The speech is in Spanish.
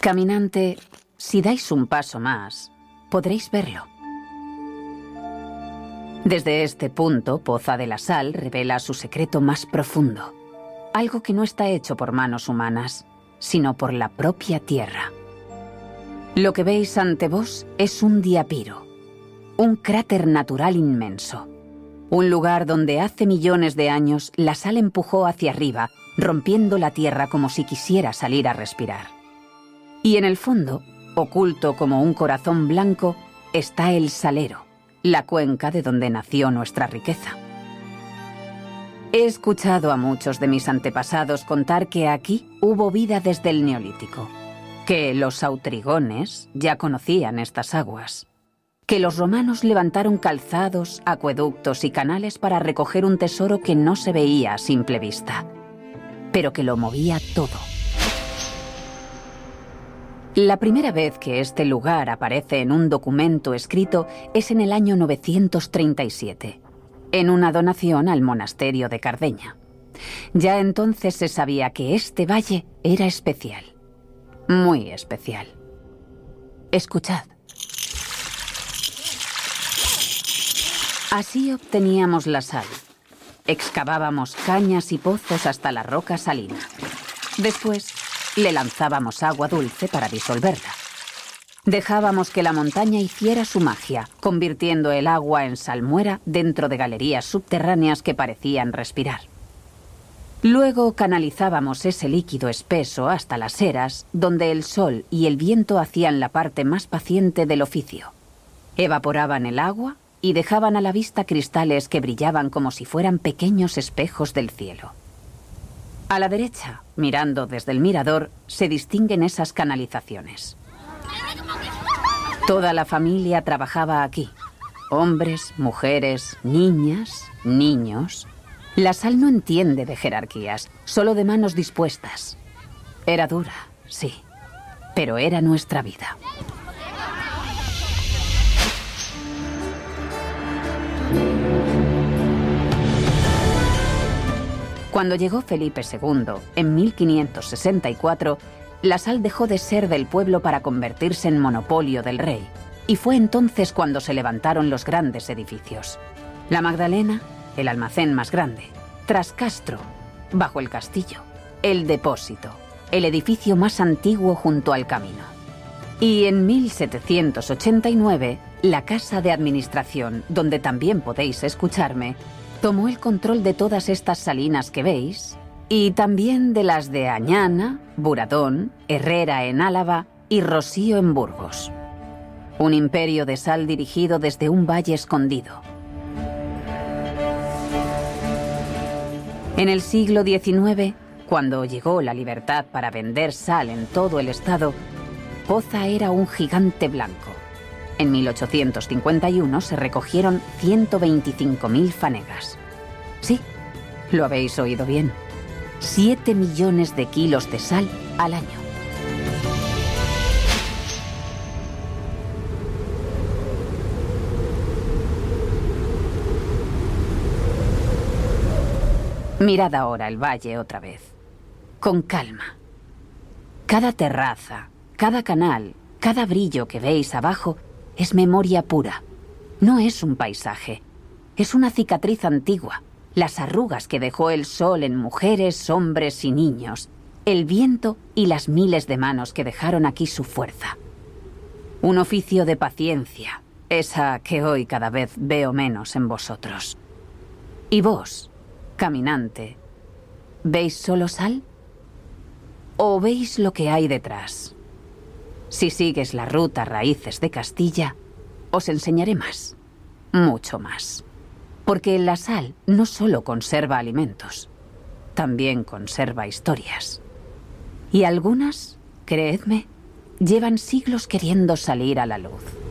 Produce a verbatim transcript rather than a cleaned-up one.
Caminante, si dais un paso más, podréis verlo. Desde este punto, Poza de la Sal revela su secreto más profundo. Algo que no está hecho por manos humanas, sino por la propia tierra. Lo que veis ante vos es un diapiro, un cráter natural inmenso. Un lugar donde hace millones de años la sal empujó hacia arriba, rompiendo la tierra como si quisiera salir a respirar. Y en el fondo, oculto como un corazón blanco, está el Salero, la cuenca de donde nació nuestra riqueza. He escuchado a muchos de mis antepasados contar que aquí hubo vida desde el Neolítico, que los autrigones ya conocían estas aguas, que los romanos levantaron calzados, acueductos y canales para recoger un tesoro que no se veía a simple vista, pero que lo movía todo. La primera vez que este lugar aparece en un documento escrito es en el año novecientos treinta y siete, en una donación al monasterio de Cardeña. Ya entonces se sabía que este valle era especial, muy especial. Escuchad. Así obteníamos la sal. Excavábamos cañas y pozos hasta la roca salina. Después, le lanzábamos agua dulce para disolverla. Dejábamos que la montaña hiciera su magia, convirtiendo el agua en salmuera dentro de galerías subterráneas que parecían respirar. Luego canalizábamos ese líquido espeso hasta las eras, donde el sol y el viento hacían la parte más paciente del oficio. Evaporaban el agua y dejaban a la vista cristales que brillaban como si fueran pequeños espejos del cielo. A la derecha, mirando desde el mirador, se distinguen esas canalizaciones. Toda la familia trabajaba aquí. Hombres, mujeres, niñas, niños. La sal no entiende de jerarquías, solo de manos dispuestas. Era dura, sí, pero era nuestra vida. Cuando llegó Felipe segundo, en mil quinientos sesenta y cuatro, la sal dejó de ser del pueblo para convertirse en monopolio del rey, y fue entonces cuando se levantaron los grandes edificios. La Magdalena, el almacén más grande; Trascastro, bajo el castillo; el Depósito, el edificio más antiguo junto al camino. Y en mil setecientos ochenta y nueve, la Casa de Administración, donde también podéis escucharme, tomó el control de todas estas salinas que veis, y también de las de Añana, Buradón, Herrera en Álava y Rosío en Burgos. Un imperio de sal dirigido desde un valle escondido. En el siglo diecinueve, cuando llegó la libertad para vender sal en todo el estado, Poza era un gigante blanco. En mil ochocientos cincuenta y uno se recogieron ciento veinticinco mil fanegas. Sí, lo habéis oído bien. Siete millones de kilos de sal al año. Mirad ahora el valle otra vez, con calma. Cada terraza, cada canal, cada brillo que veis abajo es memoria pura. No es un paisaje, es una cicatriz antigua. Las arrugas que dejó el sol en mujeres, hombres y niños, el viento y las miles de manos que dejaron aquí su fuerza. Un oficio de paciencia, esa que hoy cada vez veo menos en vosotros. Y vos, caminante, ¿veis solo sal? ¿O veis lo que hay detrás? Si sigues la ruta Raíces de Castilla, os enseñaré más, mucho más. Porque la sal no solo conserva alimentos, también conserva historias. Y algunas, creedme, llevan siglos queriendo salir a la luz.